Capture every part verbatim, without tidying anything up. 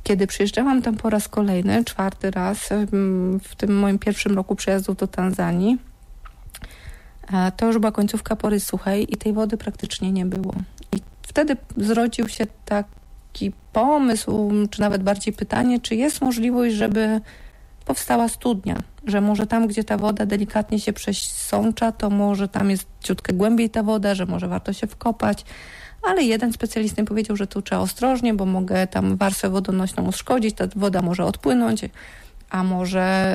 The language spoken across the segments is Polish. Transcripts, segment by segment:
Kiedy przyjeżdżałam tam po raz kolejny, czwarty raz, w tym moim pierwszym roku przyjazdu do Tanzanii, to już była końcówka pory suchej i tej wody praktycznie nie było. I wtedy zrodził się taki pomysł, czy nawet bardziej pytanie, czy jest możliwość, żeby powstała studnia, że może tam, gdzie ta woda delikatnie się przesącza, to może tam jest ciutkę głębiej ta woda, że może warto się wkopać, ale jeden specjalista mi powiedział, że tu trzeba ostrożnie, bo mogę tam warstwę wodonośną uszkodzić, ta woda może odpłynąć, a może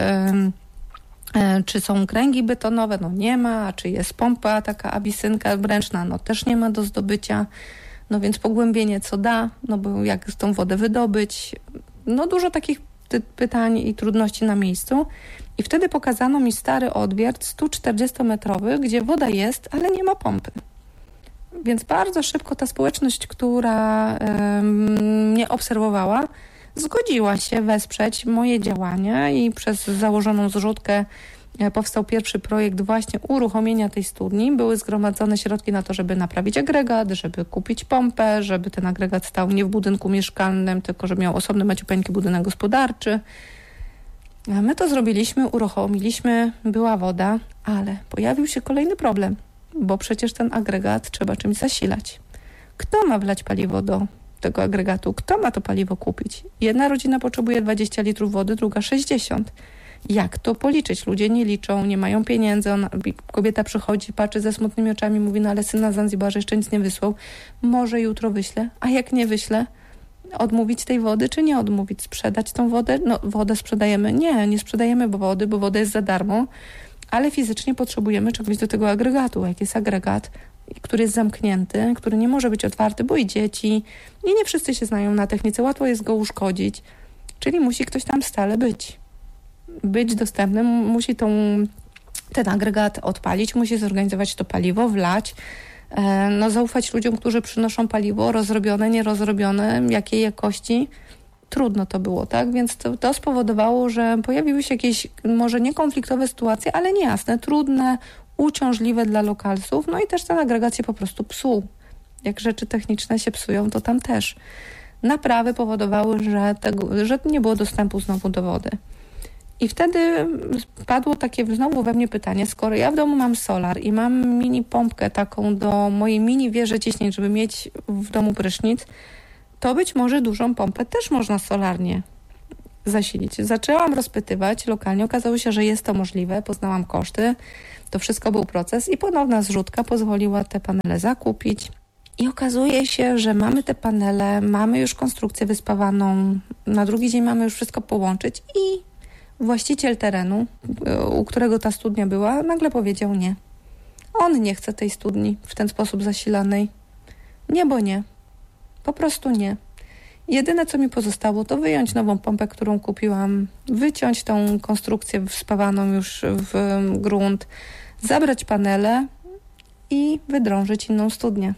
e, czy są kręgi betonowe? No nie ma, a czy jest pompa taka abisynka ręczna? No też nie ma do zdobycia, no więc pogłębienie co da, no bo jak tą wodę wydobyć? No dużo takich pytań i trudności na miejscu. I wtedy pokazano mi stary odwiert sto czterdziestometrowy, gdzie woda jest, ale nie ma pompy. Więc bardzo szybko ta społeczność, która y, mnie obserwowała, zgodziła się wesprzeć moje działania i przez założoną zrzutkę powstał pierwszy projekt właśnie uruchomienia tej studni. Były zgromadzone środki na to, żeby naprawić agregat, żeby kupić pompę, żeby ten agregat stał nie w budynku mieszkalnym, tylko żeby miał osobny maciupeńki budynek gospodarczy. A my to zrobiliśmy, uruchomiliśmy, była woda, ale pojawił się kolejny problem, bo przecież ten agregat trzeba czymś zasilać. Kto ma wlać paliwo do tego agregatu? Kto ma to paliwo kupić? Jedna rodzina potrzebuje dwadzieścia litrów wody, druga sześćdziesiąt. Jak to policzyć? Ludzie nie liczą, nie mają pieniędzy. Ona, kobieta przychodzi, patrzy ze smutnymi oczami, mówi, no ale syn na Zanzibarze jeszcze nic nie wysłał. Może jutro wyślę, a jak nie wyślę? Odmówić tej wody, czy nie odmówić? Sprzedać tą wodę? No wodę sprzedajemy. Nie, nie sprzedajemy wody, bo woda jest za darmo, ale fizycznie potrzebujemy czegoś do tego agregatu. Jak jest agregat, który jest zamknięty, który nie może być otwarty, bo i dzieci, i nie wszyscy się znają na technice, łatwo jest go uszkodzić, czyli musi ktoś tam stale być. Być dostępny, musi tą, ten agregat odpalić, musi zorganizować to paliwo, wlać, no zaufać ludziom, którzy przynoszą paliwo, rozrobione, nierozrobione, jakiej jakości. Trudno to było, tak? Więc to, to spowodowało, że pojawiły się jakieś może niekonfliktowe sytuacje, ale niejasne, trudne, uciążliwe dla lokalsów, no i też ten agregat się po prostu psuł. Jak rzeczy techniczne się psują, to tam też. Naprawy powodowały, że, tego, że nie było dostępu znowu do wody. I wtedy padło takie znowu we mnie pytanie, skoro ja w domu mam solar i mam mini pompkę taką do mojej mini wieży ciśnień, żeby mieć w domu prysznic, to być może dużą pompę też można solarnie zasilić. Zaczęłam rozpytywać lokalnie, okazało się, że jest to możliwe, poznałam koszty, to wszystko był proces i ponowna zrzutka pozwoliła te panele zakupić. I okazuje się, że mamy te panele, mamy już konstrukcję wyspawaną, na drugi dzień mamy już wszystko połączyć i właściciel terenu, u którego ta studnia była, nagle powiedział nie. On nie chce tej studni w ten sposób zasilanej. Nie, bo nie. Po prostu nie. Jedyne, co mi pozostało, to wyjąć nową pompę, którą kupiłam, wyciąć tą konstrukcję wspawaną już w grunt, zabrać panele i wydrążyć inną studnię.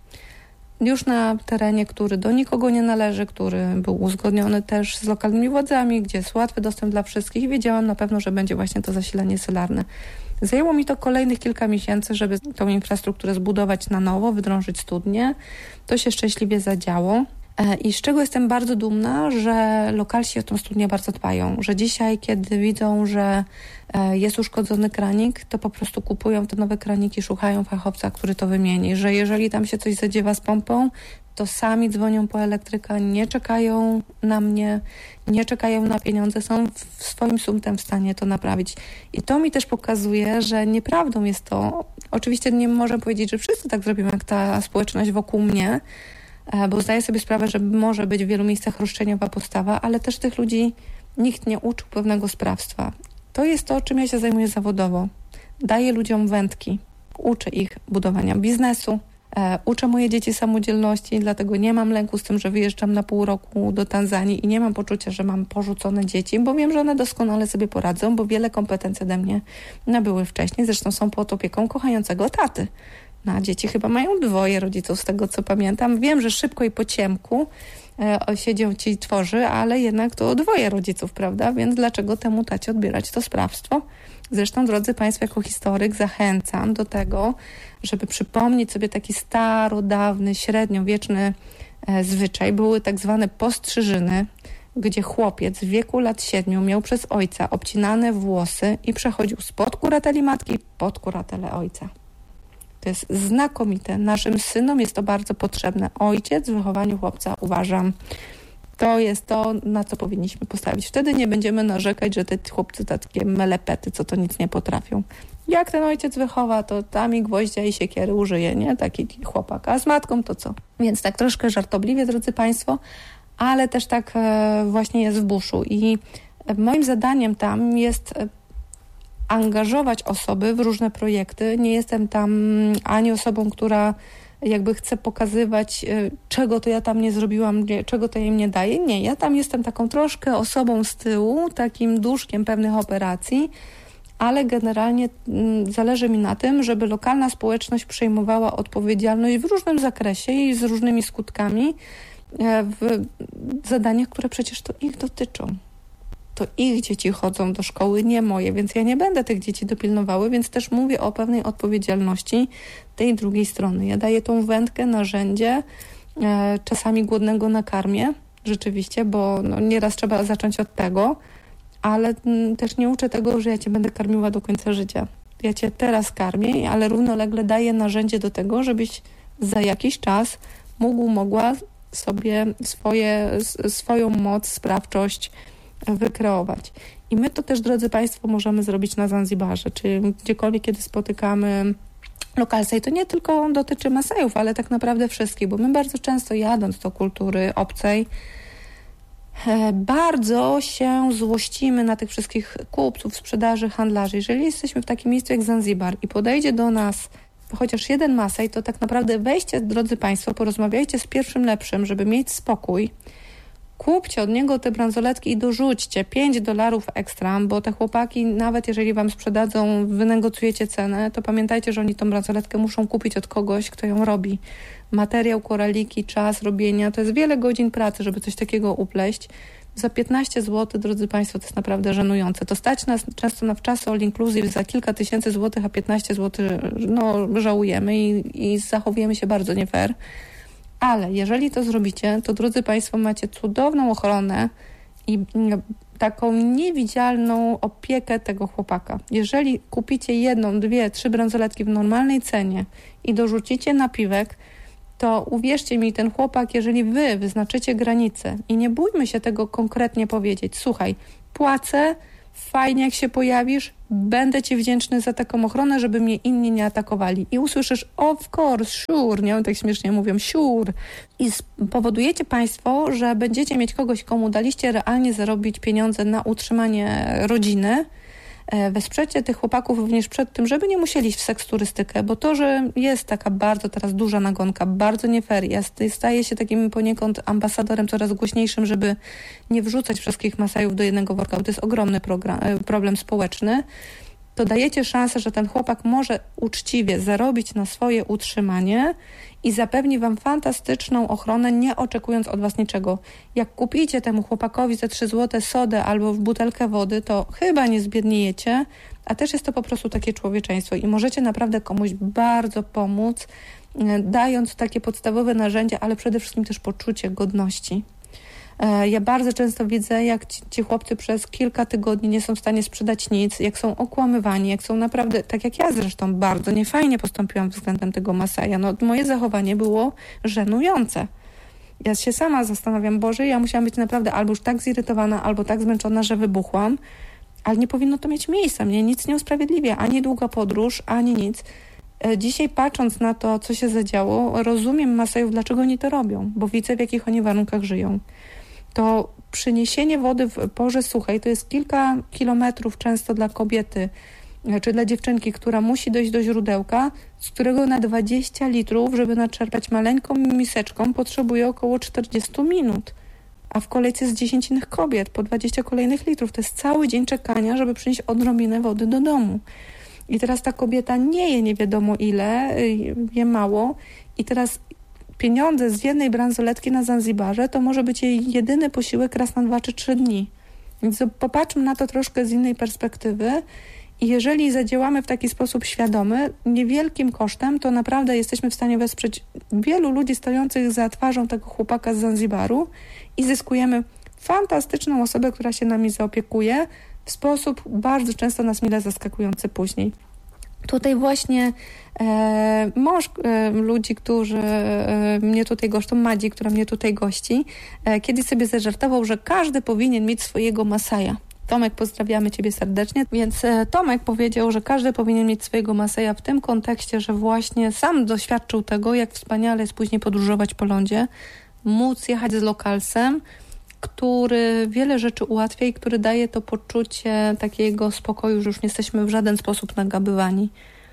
Już na terenie, który do nikogo nie należy, który był uzgodniony też z lokalnymi władzami, gdzie jest łatwy dostęp dla wszystkich i wiedziałam na pewno, że będzie właśnie to zasilanie solarne. Zajęło mi to kolejnych kilka miesięcy, żeby tą infrastrukturę zbudować na nowo, wydrążyć studnię. To się szczęśliwie zadziało. I z czego jestem bardzo dumna, że lokalsi o tą studnię bardzo dbają, że dzisiaj, kiedy widzą, że jest uszkodzony kranik, to po prostu kupują te nowe kraniki, szukają fachowca, który to wymieni, że jeżeli tam się coś zadziewa z pompą, to sami dzwonią po elektryka, nie czekają na mnie, nie czekają na pieniądze, są w swoim sumptem w stanie to naprawić. I to mi też pokazuje, że nieprawdą jest to, oczywiście nie można powiedzieć, że wszyscy tak zrobimy, jak ta społeczność wokół mnie, bo zdaję sobie sprawę, że może być w wielu miejscach roszczeniowa postawa, ale też tych ludzi nikt nie uczył pewnego sprawstwa. To jest to, czym ja się zajmuję zawodowo. Daję ludziom wędki, uczę ich budowania biznesu, e, uczę moje dzieci samodzielności, dlatego nie mam lęku z tym, że wyjeżdżam na pół roku do Tanzanii i nie mam poczucia, że mam porzucone dzieci, bo wiem, że one doskonale sobie poradzą, bo wiele kompetencji ode mnie nabyły wcześniej, zresztą są pod opieką kochającego taty. No, dzieci chyba mają dwoje rodziców, z tego co pamiętam. Wiem, że szybko i po ciemku e, się dzieci tworzy, ale jednak to dwoje rodziców, prawda? Więc dlaczego temu tacie odbierać to sprawstwo? Zresztą, drodzy Państwo, jako historyk zachęcam do tego, żeby przypomnieć sobie taki starodawny, średniowieczny e, zwyczaj. Były tak zwane postrzyżyny, gdzie chłopiec w wieku lat siedmiu miał przez ojca obcinane włosy i przechodził spod kurateli matki pod kuratelę ojca. To jest znakomite. Naszym synom jest to bardzo potrzebne. Ojciec w wychowaniu chłopca, uważam, to jest to, na co powinniśmy postawić. Wtedy nie będziemy narzekać, że te chłopcy to takie melepety, co to nic nie potrafią. Jak ten ojciec wychowa, to tam i gwoździa i siekiery użyje, nie? Taki chłopak. A z matką to co? Więc tak troszkę żartobliwie, drodzy Państwo, ale też tak e, właśnie jest w buszu. I moim zadaniem tam jest angażować osoby w różne projekty. Nie jestem tam ani osobą, która jakby chce pokazywać, czego to ja tam nie zrobiłam, czego to im nie daje. Nie, ja tam jestem taką troszkę osobą z tyłu, takim duszkiem pewnych operacji, ale generalnie zależy mi na tym, żeby lokalna społeczność przejmowała odpowiedzialność w różnym zakresie i z różnymi skutkami w zadaniach, które przecież to ich dotyczą. To ich dzieci chodzą do szkoły, nie moje, więc ja nie będę tych dzieci dopilnowały, więc też mówię o pewnej odpowiedzialności tej drugiej strony. Ja daję tą wędkę, narzędzie, e, czasami głodnego nakarmię, rzeczywiście, bo no, nieraz trzeba zacząć od tego, ale m, też nie uczę tego, że ja cię będę karmiła do końca życia. Ja cię teraz karmię, ale równolegle daję narzędzie do tego, żebyś za jakiś czas mógł, mogła sobie swoje, swoją moc, sprawczość wykreować. I my to też, drodzy Państwo, możemy zrobić na Zanzibarze, czy gdziekolwiek, kiedy spotykamy lokalsy. I to nie tylko dotyczy Masajów, ale tak naprawdę wszystkich, bo my bardzo często, jadąc do kultury obcej, bardzo się złościmy na tych wszystkich kupców, sprzedaży, handlarzy. Jeżeli jesteśmy w takim miejscu jak Zanzibar i podejdzie do nas chociaż jeden Masaj, to tak naprawdę weźcie, drodzy Państwo, porozmawiajcie z pierwszym lepszym, żeby mieć spokój. Kupcie od niego te bransoletki i dorzućcie pięć dolarów ekstra, bo te chłopaki, nawet jeżeli wam sprzedadzą, wynegocjujecie cenę, to pamiętajcie, że oni tą bransoletkę muszą kupić od kogoś, kto ją robi. Materiał, koraliki, czas robienia, to jest wiele godzin pracy, żeby coś takiego upleść. Za piętnaście złotych, drodzy Państwo, to jest naprawdę żenujące. To stać nas często na wczasy all inclusive za kilka tysięcy złotych, a piętnaście złotych no, żałujemy i, i zachowujemy się bardzo nie fair. Ale jeżeli to zrobicie, to, drodzy Państwo, macie cudowną ochronę i taką niewidzialną opiekę tego chłopaka. Jeżeli kupicie jedną, dwie, trzy bransoletki w normalnej cenie i dorzucicie napiwek, to uwierzcie mi, ten chłopak, jeżeli wy wyznaczycie granice i nie bójmy się tego konkretnie powiedzieć, słuchaj, płacę, fajnie jak się pojawisz, będę ci wdzięczny za taką ochronę, żeby mnie inni nie atakowali. I usłyszysz, of course, sure, nie? Tak śmiesznie mówią, sure. I spowodujecie Państwo, że będziecie mieć kogoś, komu daliście realnie zarobić pieniądze na utrzymanie rodziny. Wesprzecie tych chłopaków również przed tym, żeby nie musieli iść w seksturystykę, bo to, że jest taka bardzo teraz duża nagonka, bardzo nie fair, ja staję się takim poniekąd ambasadorem coraz głośniejszym, żeby nie wrzucać wszystkich Masajów do jednego worka, bo to jest ogromny program, problem społeczny, to dajecie szansę, że ten chłopak może uczciwie zarobić na swoje utrzymanie i zapewni wam fantastyczną ochronę, nie oczekując od was niczego. Jak kupicie temu chłopakowi za trzy złote sodę albo w butelkę wody, to chyba nie zbiedniejecie, a też jest to po prostu takie człowieczeństwo i możecie naprawdę komuś bardzo pomóc, dając takie podstawowe narzędzia, ale przede wszystkim też poczucie godności. Ja bardzo często widzę, jak ci, ci chłopcy przez kilka tygodni nie są w stanie sprzedać nic, jak są okłamywani, jak są naprawdę, tak jak ja zresztą, bardzo niefajnie postąpiłam względem tego Masaja. No, moje zachowanie było żenujące. Ja się sama zastanawiam, Boże, ja musiałam być naprawdę albo już tak zirytowana, albo tak zmęczona, że wybuchłam, ale nie powinno to mieć miejsca. Mnie nic nie usprawiedliwia, ani długa podróż, ani nic. Dzisiaj patrząc na to, co się zadziało, rozumiem Masajów, dlaczego oni to robią, bo widzę, w jakich oni warunkach żyją. To przyniesienie wody w porze suchej to jest kilka kilometrów często dla kobiety czy dla dziewczynki, która musi dojść do źródełka, z którego na dwadzieścia litrów, żeby naczerpać maleńką miseczką, potrzebuje około czterdzieści minut. A w kolejce jest dziesięć innych kobiet, po dwadzieścia kolejnych litrów. To jest cały dzień czekania, żeby przynieść odrobinę wody do domu. I teraz ta kobieta nie je nie wiadomo ile, je mało i teraz pieniądze z jednej bransoletki na Zanzibarze to może być jej jedyny posiłek raz na dwa czy trzy dni. Więc popatrzmy na to troszkę z innej perspektywy i jeżeli zadziałamy w taki sposób świadomy, niewielkim kosztem, to naprawdę jesteśmy w stanie wesprzeć wielu ludzi stojących za twarzą tego chłopaka z Zanzibaru i zyskujemy fantastyczną osobę, która się nami zaopiekuje w sposób bardzo często nas mile zaskakujący później. Tutaj właśnie e, mąż e, ludzi, którzy e, mnie tutaj goszczą, Madzi, która mnie tutaj gości, e, kiedyś sobie zażartował, że każdy powinien mieć swojego Masaja. Tomek, pozdrawiamy Ciebie serdecznie. Więc e, Tomek powiedział, że każdy powinien mieć swojego Masaja w tym kontekście, że właśnie sam doświadczył tego, jak wspaniale jest później podróżować po lądzie, móc jechać z lokalsem, który wiele rzeczy ułatwia i który daje to poczucie takiego spokoju, że już nie jesteśmy w żaden sposób nagabywani.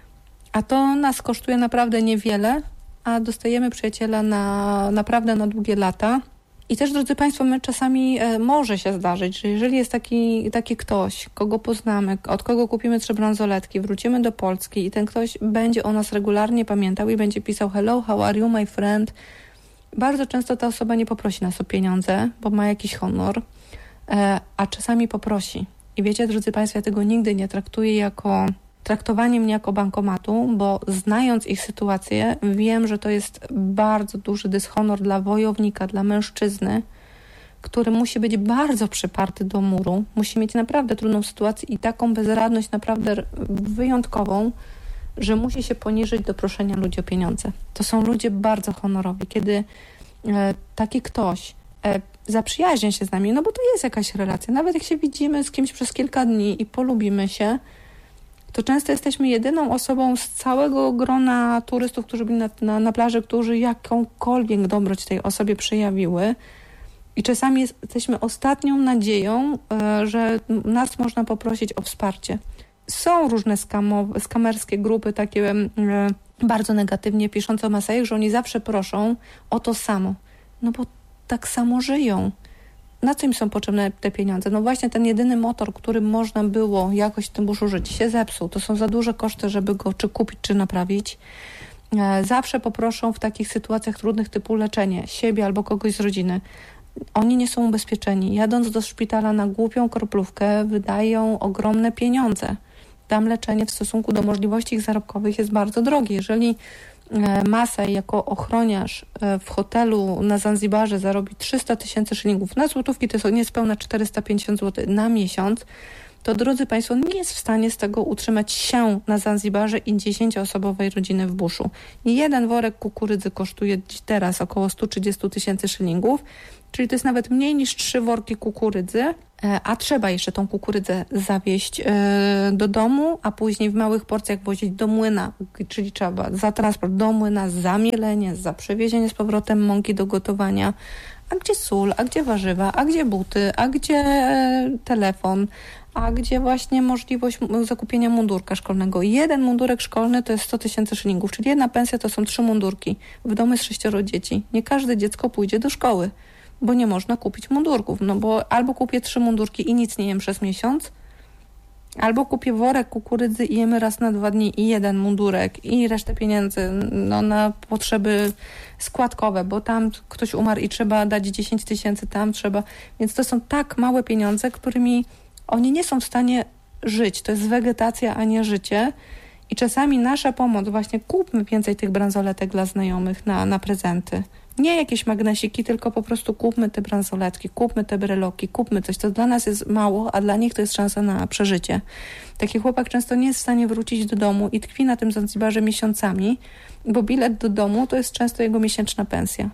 A to nas kosztuje naprawdę niewiele, a dostajemy przyjaciela na naprawdę na długie lata. I też, drodzy Państwo, my czasami e, może się zdarzyć, że jeżeli jest taki, taki ktoś, kogo poznamy, od kogo kupimy trzy bransoletki, wrócimy do Polski i ten ktoś będzie o nas regularnie pamiętał i będzie pisał hello, how are you, my friend? Bardzo często ta osoba nie poprosi nas o pieniądze, bo ma jakiś honor, e, a czasami poprosi. I wiecie, drodzy Państwo, ja tego nigdy nie traktuję jako traktowanie mnie jako bankomatu, bo znając ich sytuację, wiem, że to jest bardzo duży dyshonor dla wojownika, dla mężczyzny, który musi być bardzo przyparty do muru, musi mieć naprawdę trudną sytuację i taką bezradność naprawdę wyjątkową, że musi się poniżyć do proszenia ludzi o pieniądze. To są ludzie bardzo honorowi. Kiedy e, taki ktoś e, zaprzyjaźnia się z nami, no bo to jest jakaś relacja, nawet jak się widzimy z kimś przez kilka dni i polubimy się, to często jesteśmy jedyną osobą z całego grona turystów, którzy byli na, na, na plaży, którzy jakąkolwiek dobroć tej osobie przejawiły. I czasami jest, jesteśmy ostatnią nadzieją, e, że nas można poprosić o wsparcie. Są różne skamowe, skamerskie grupy, takie e, bardzo negatywnie piszące o Masajach, że oni zawsze proszą o to samo. No bo tak samo żyją. Na co im są potrzebne te pieniądze? No właśnie ten jedyny motor, którym można było jakoś w tym buszu żyć, się zepsuł. To są za duże koszty, żeby go czy kupić, czy naprawić. E, zawsze poproszą w takich sytuacjach trudnych typu leczenie siebie albo kogoś z rodziny. Oni nie są ubezpieczeni. Jadąc do szpitala na głupią kroplówkę, wydają ogromne pieniądze. Tam leczenie w stosunku do możliwości ich zarobkowych jest bardzo drogie. Jeżeli Masaj jako ochroniarz w hotelu na Zanzibarze zarobi trzysta tysięcy szylingów na złotówki, to jest niespełna czterysta pięćdziesiąt złotych na miesiąc, to drodzy Państwo, nie jest w stanie z tego utrzymać się na Zanzibarze i dziesięcioosobowej rodziny w buszu. Jeden worek kukurydzy kosztuje teraz około sto trzydzieści tysięcy szylingów, czyli to jest nawet mniej niż trzy worki kukurydzy, a trzeba jeszcze tą kukurydzę zawieźć do domu, a później w małych porcjach wozić do młyna, czyli trzeba za transport do młyna, za mielenie, za przewiezienie z powrotem mąki do gotowania. A gdzie sól, a gdzie warzywa, a gdzie buty, a gdzie telefon, a gdzie właśnie możliwość zakupienia mundurka szkolnego. Jeden mundurek szkolny to jest sto tysięcy szylingów, czyli jedna pensja to są trzy mundurki. W domu jest sześcioro dzieci. Nie każde dziecko pójdzie do szkoły, bo nie można kupić mundurków. No bo albo kupię trzy mundurki i nic nie jem przez miesiąc, albo kupię worek kukurydzy i jemy raz na dwa dni i jeden mundurek i resztę pieniędzy no, na potrzeby składkowe, bo tam ktoś umarł i trzeba dać dziesięć tysięcy, tam trzeba. Więc to są tak małe pieniądze, którymi oni nie są w stanie żyć. To jest wegetacja, a nie życie. I czasami nasza pomoc, właśnie kupmy więcej tych bransoletek dla znajomych na, na prezenty. Nie jakieś magnesiki, tylko po prostu kupmy te bransoletki, kupmy te breloki, kupmy coś, co dla nas jest mało, a dla nich to jest szansa na przeżycie. Taki chłopak często nie jest w stanie wrócić do domu i tkwi na tym Zanzibarze miesiącami, bo bilet do domu to jest często jego miesięczna pensja.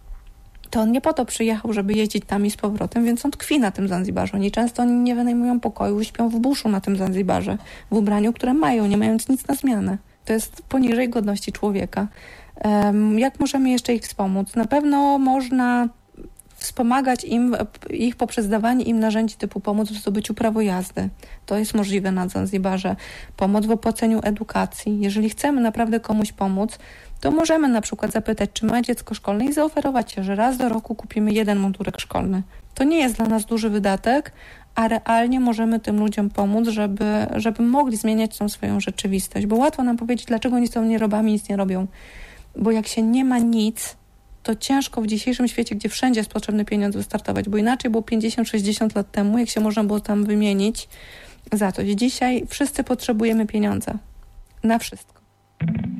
To on nie po to przyjechał, żeby jeździć tam i z powrotem, więc on tkwi na tym Zanzibarze. Oni często nie wynajmują pokoju, śpią w buszu na tym Zanzibarze, w ubraniu, które mają, nie mając nic na zmianę. To jest poniżej godności człowieka. Jak możemy jeszcze ich wspomóc? Na pewno można wspomagać im, ich poprzez dawanie im narzędzi typu pomoc w zdobyciu prawa jazdy. To jest możliwe na Zanzibarze. Pomoc w opłaceniu edukacji. Jeżeli chcemy naprawdę komuś pomóc, to możemy na przykład zapytać, czy ma dziecko szkolne i zaoferować się, że raz do roku kupimy jeden mundurek szkolny. To nie jest dla nas duży wydatek, a realnie możemy tym ludziom pomóc, żeby, żeby mogli zmieniać tą swoją rzeczywistość. Bo łatwo nam powiedzieć, dlaczego oni są nierobami, nic nie robią. Bo jak się nie ma nic, to ciężko w dzisiejszym świecie, gdzie wszędzie jest potrzebny pieniądz, wystartować, bo inaczej było pięćdziesiąt sześćdziesiąt lat temu, jak się można było tam wymienić za coś. Dzisiaj wszyscy potrzebujemy pieniądza. Na wszystko.